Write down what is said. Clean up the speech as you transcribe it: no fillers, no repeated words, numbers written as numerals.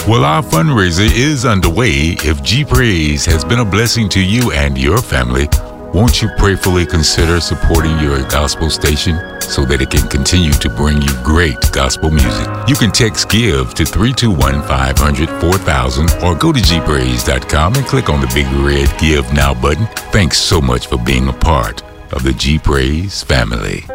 Well, our fundraiser is underway. If G Praise has been a blessing to you and your family, won't you prayerfully consider supporting your gospel station so that it can continue to bring you great gospel music? You can text GIVE to 321-500-4000 or go to gpraise.com and click on the big red Give Now button. Thanks so much for being a part of the G Praise family.